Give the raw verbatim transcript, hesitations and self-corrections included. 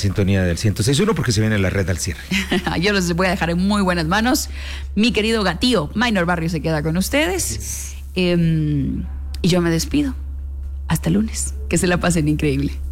sintonía del ciento seis punto uno porque se viene la red al cierre. Yo los voy a dejar en muy buenas manos. Mi querido gatío, Minor Barrio, se queda con ustedes. Eh, y yo me despido. Hasta lunes. Que se la pasen increíble.